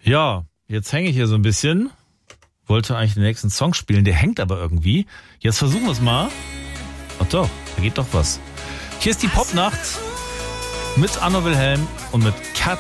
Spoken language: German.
Ja, jetzt hänge ich hier so ein bisschen. Wollte eigentlich den nächsten Song spielen, der hängt aber irgendwie. Jetzt versuchen wir es mal. Ach doch, da geht doch was. Hier ist die Popnacht mit Anno Wilhelm und mit Kat